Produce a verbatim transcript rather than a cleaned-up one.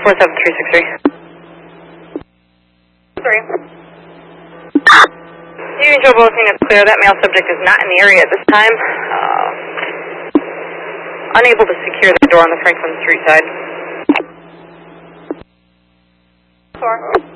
four seven three six three. Three. Union Joe Boating, it's clear that male subject is not in the area at this time. Uh, unable to secure the door on the Franklin Street side. Four.